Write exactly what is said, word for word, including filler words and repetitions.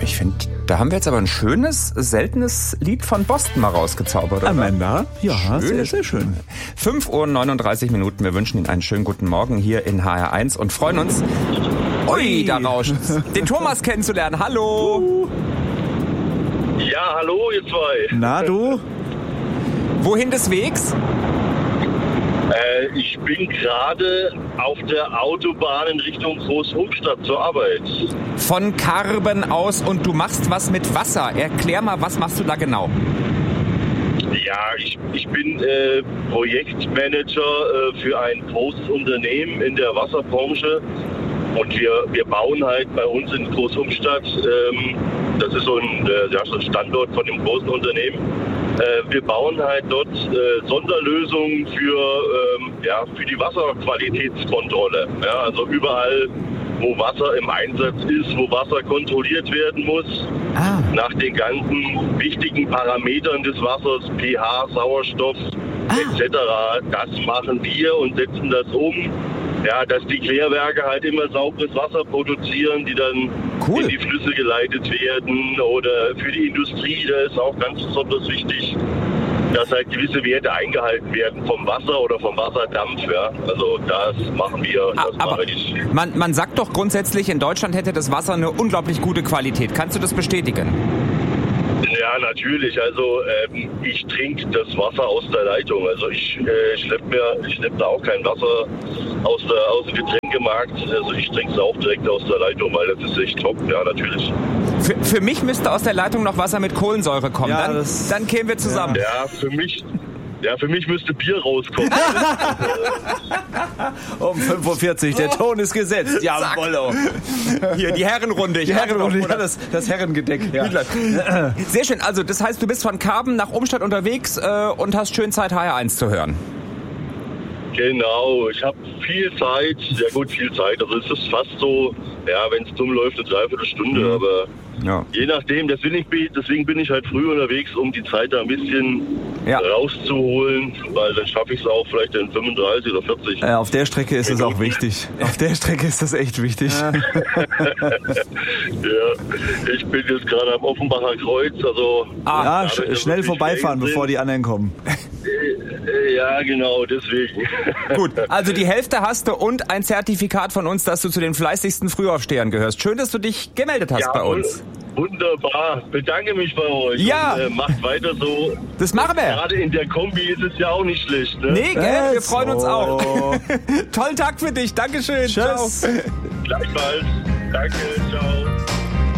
Ich finde, da haben wir jetzt aber ein schönes, seltenes Lied von Boston mal rausgezaubert. Oder? Amanda, ja, schön. sehr, sehr schön. fünf Uhr neununddreißig Minuten. Wir wünschen Ihnen einen schönen guten Morgen hier in H R eins und freuen uns, ui, da rauscht's, den Thomas kennenzulernen. Hallo. Ja, hallo, ihr zwei. Na, du? Wohin des Wegs? Äh, ich bin gerade auf der Autobahn in Richtung Großumstadt zur Arbeit. Von Karben aus und du machst was mit Wasser. Erklär mal, was machst du da genau? Ja, ich, ich bin äh, Projektmanager äh, für ein großes Unternehmen in der Wasserbranche. Und wir, wir bauen halt bei uns in Großumstadt, ähm, das ist so ein, äh, ja, so ein Standort von dem großen Unternehmen, äh, wir bauen halt dort äh, Sonderlösungen für, ähm, ja, für die Wasserqualitätskontrolle. Ja, also überall, wo Wasser im Einsatz ist, wo Wasser kontrolliert werden muss, ah. nach den ganzen wichtigen Parametern des Wassers, pH, Sauerstoff ah. et cetera. Das machen wir und setzen das um. Ja, dass die Klärwerke halt immer sauberes Wasser produzieren, die dann cool. in die Flüsse geleitet werden, oder für die Industrie, da ist auch ganz besonders wichtig, dass halt gewisse Werte eingehalten werden vom Wasser oder vom Wasserdampf. Ja. Also das machen wir, das Aber mache ich. Man, man sagt doch grundsätzlich, in Deutschland hätte das Wasser eine unglaublich gute Qualität. Kannst du das bestätigen? Ja, natürlich. Also ähm, ich trinke das Wasser aus der Leitung. Also ich äh, schleppe mir, ich schleppe da auch kein Wasser aus, der, aus dem Getränkemarkt. Also ich trinke es auch direkt aus der Leitung, weil das ist echt top. Ja, natürlich. Für, für mich müsste aus der Leitung noch Wasser mit Kohlensäure kommen. Ja, dann, das, dann kämen wir zusammen. Ja, ja für mich... Ja, für mich müsste Bier rauskommen. Um fünf Uhr vierzig, der Ton ist gesetzt. Jawollo. Hier, die Herrenrunde. Die Herrenrunde, ja, das, das Herrengedeck. Ja. Sehr schön. Also, das heißt, du bist von Karben nach Umstadt unterwegs äh, und hast schön Zeit, H R eins zu hören. Genau, ich habe viel Zeit. Ja gut, viel Zeit. Also es ist fast so, ja, wenn es dumm läuft, eine Dreiviertelstunde. Mhm. Aber ja. je nachdem, deswegen, deswegen bin ich halt früh unterwegs, um die Zeit da ein bisschen ja. rauszuholen, weil dann schaffe ich es auch vielleicht in fünfunddreißig oder vierzig. Äh, auf der Strecke ist es auch wichtig. Auf der Strecke ist das echt wichtig. Ja, ich bin jetzt gerade am Offenbacher Kreuz. Also ah, ja, sch- schnell vorbeifahren, bevor die anderen kommen. Ja, genau, deswegen. Gut, also die Hälfte hast du und ein Zertifikat von uns, dass du zu den fleißigsten Frühaufstehern gehörst. Schön, dass du dich gemeldet hast ja, bei uns. Wunderbar, bedanke mich bei euch. Ja. Und, äh, macht weiter so. Das machen wir. Gerade in der Kombi ist es ja auch nicht schlecht. Ne? Nee, gell? Wir freuen uns auch. Tollen Tag für dich, Dankeschön. Tschüss. Ciao. Gleichfalls. Danke, ciao.